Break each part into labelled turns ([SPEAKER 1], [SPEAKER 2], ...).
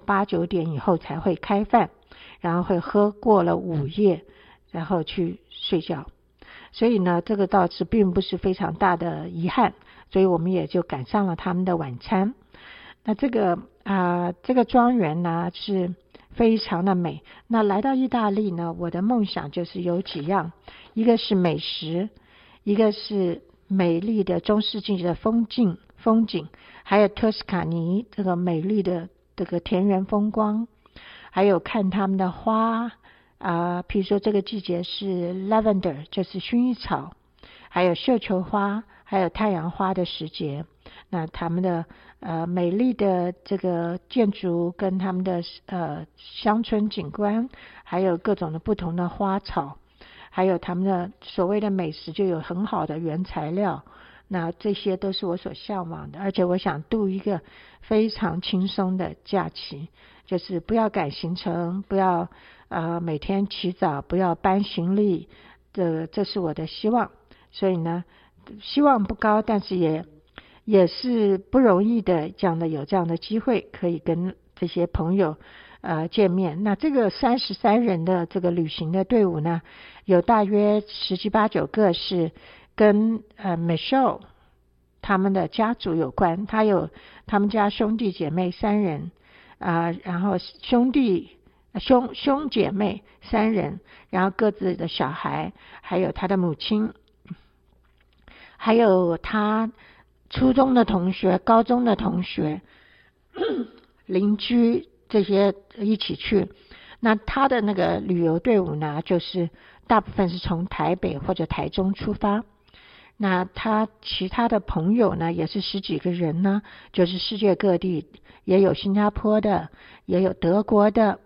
[SPEAKER 1] 8、9点以后才会开饭，然后会喝过了午夜，然后去睡觉。所以呢，这个倒是并不是非常大的遗憾，所以我们也就赶上了他们的晚餐。那这个庄园呢是非常的美。那来到意大利呢，我的梦想就是有几样，一个是美食，一个是美丽的中世纪的风景，还有托斯卡尼这个美丽的这个田园风光，还有看他们的花譬如说这个季节是 lavender 就是薰衣草，还有绣球花，还有太阳花的时节。那他们的美丽的这个建筑跟他们的乡村景观，还有各种的不同的花草，还有他们的所谓的美食就有很好的原材料。那这些都是我所向往的，而且我想度一个非常轻松的假期，就是不要赶行程，不要每天起早，不要搬行李，这是我的希望。所以呢，希望不高，但是也是不容易的，有这样的机会可以跟这些朋友见面。那这个33人的这个旅行的队伍呢，有大约17、8、9个是跟Michelle 他们的家族有关，他们家兄弟姐妹3人然后兄姐妹3人，然后各自的小孩，还有他的母亲，还有他初中的同学、高中的同学、邻居这些一起去。那他的那个旅游队伍呢，就是大部分是从台北或者台中出发。那他其他的朋友呢，也是10几个人呢，就是世界各地，也有新加坡的，也有德国的，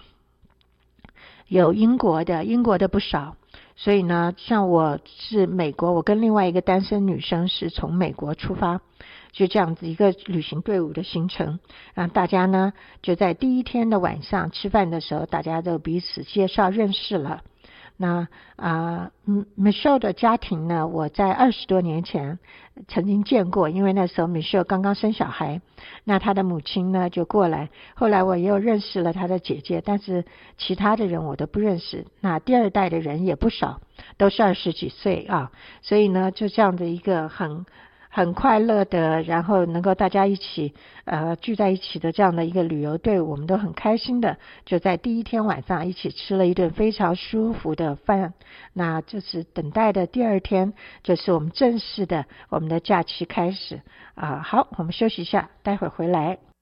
[SPEAKER 1] 有英国的不少。所以呢，像我是美国，我跟另外一个单身女生是从美国出发，就这样子一个旅行队伍的行程。让大家呢就在第一天的晚上吃饭的时候，大家都彼此介绍认识了。那Michelle 的家庭呢，我在20多年前曾经见过，因为那时候 Michelle 刚刚生小孩，那她的母亲呢就过来，后来我也有认识了她的姐姐，但是其他的人我都不认识。那第2代的人也不少，都是20几岁所以呢就这样的一个很快乐的，然后能够大家一起聚在一起的这样的一个旅游队伍，我们都很开心的，就在第一天晚上一起吃了一顿非常舒服的饭。那就是等待的第2天，就是我们正式的我们的假期开始好，我们休息一下，待会儿回来。